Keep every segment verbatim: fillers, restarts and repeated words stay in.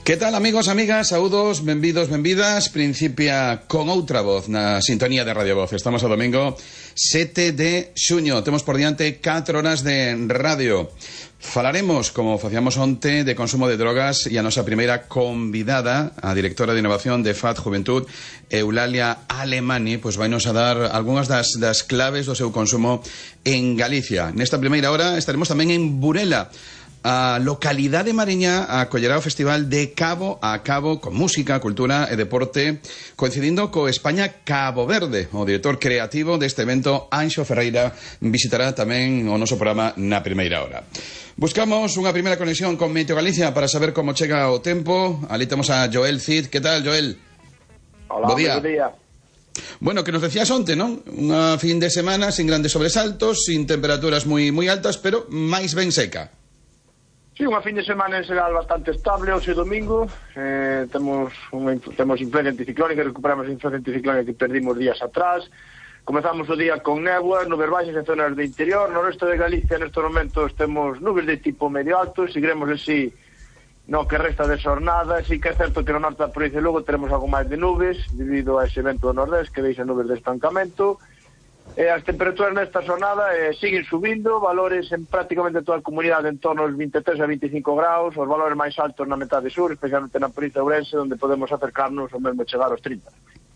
Que tal, amigos, amigas, saúdos, benvidos, benvidas. Principia con outra voz na sintonía de Radio Voz. Estamos o domingo sete de xuño. Temos por diante catro horas de radio. Falaremos, como facíamos onte, de consumo de drogas e a nosa primeira convidada, a directora de innovación de F A D Juventud, Eulalia Alemani, pois vai nos a dar algunhas das, das claves do seu consumo en Galicia. Nesta primeira hora estaremos tamén en Burela. A localidade mariña acollerá o Festival de Cabo a Cabo con música, cultura e deporte, coincidindo co España Cabo Verde. O director creativo deste evento, Anxo Ferreira, visitará tamén o noso programa na primeira hora. Buscamos unha primeira conexión con Meteo Galicia para saber como chega o tempo. Ali temos a Joel Cid. Que tal, Joel? Hola, bo día. día. Bueno, que nos decías onte, non? Unha fin de semana sin grandes sobresaltos, sin temperaturas moi moi altas, pero máis ben seca. Sí, unha fin de semana en xeral bastante estable. Hoxe domingo eh, temos unha, temos influencia anticiclónica, recuperamos a influencia anticiclónica que perdimos días atrás. Comezamos o día con néboas, nubes baixas en zonas de interior. No resto de Galicia nestes momentos temos nubes de tipo medio alto. Seguiremos así no que resta de xornada. Sí que é certo que no norte da provincia de Lugo teremos algo máis de nubes debido a ese vento do nordés que deixa nubes de estancamento. Eh, as temperaturas nesta xornada eh, siguen subindo, valores en prácticamente toda a comunidade en torno aos vinte e tres a vinte e cinco graus, os valores máis altos na metade sur, especialmente na provincia de Ourense, onde podemos acercarnos ao mesmo chegar aos trinta.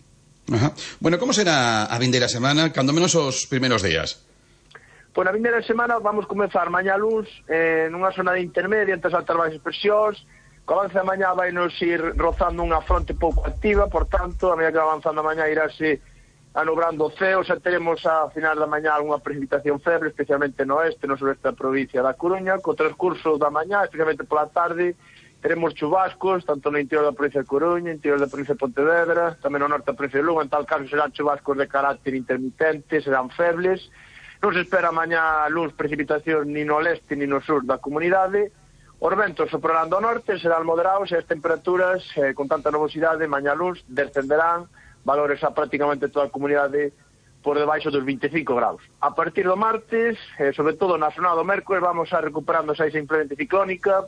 Ajá. Bueno, como será a vindeira semana, cando menos os primeiros días? Pois na vindeira semana vamos comenzar mañá luns eh, nunha zona de intermedia entre as altas baixas presións. Co avance da mañá vai nos ir rozando unha fronte pouco activa, por tanto, a medida que va avanzando a mañá irase anubrando o ceo. Xa teremos a final da mañá algunha precipitación feble, especialmente no oeste, no sureste da provincia da Coruña. Co transcurso da mañá, especialmente pola tarde, teremos chubascos, tanto no interior da provincia de Coruña, interior da provincia de Pontevedra, tamén no norte da provincia de Lugo. En tal caso serán chubascos de carácter intermitente, serán febles. Non se espera mañá luz precipitación ni no leste ni no sur da comunidade. Os ventos soprarán do norte, serán moderados e as temperaturas, eh, con tanta nubosidade, mañá luz descenderán valores a prácticamente toda a comunidade por debaixo dos vinte e cinco graus. A partir do martes, eh, sobre todo na zona do mércores, vamos a recuperando xa esa influencia anticiclónica,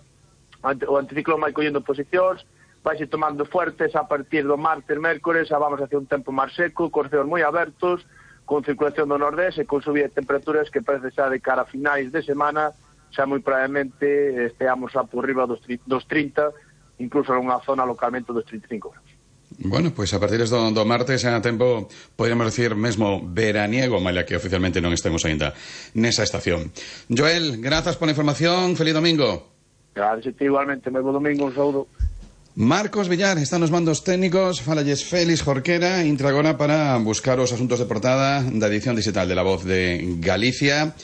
o anticiclón vai collendo posicións, vai se tomando fuertes. A partir do martes, mércores, xa vamos hacia un tempo máis seco, cos ceos moi abertos, con circulación do nordés e con subida de temperaturas que parece xa de cara a finais de semana, xa moi probablemente esteamos a por riba dos trinta, incluso en unha zona localmente dos trinta e cinco graus. Bueno, pois pues a partir do, do martes a tempo, podríamos decir, mesmo veraniego, malia que oficialmente non estemos aínda nesa estación. Joel, grazas pola información, feliz domingo. Gracias, igualmente, moi bo domingo, un saúdo. Marcos Villar está nos mandos técnicos, falalles Félix Jorquera, entra agora para buscar os asuntos de portada da edición digital de La Voz de Galicia.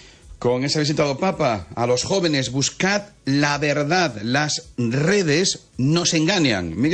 Con esa visita do Papa a los jóvenes, buscad la verdad, las redes nos engañan.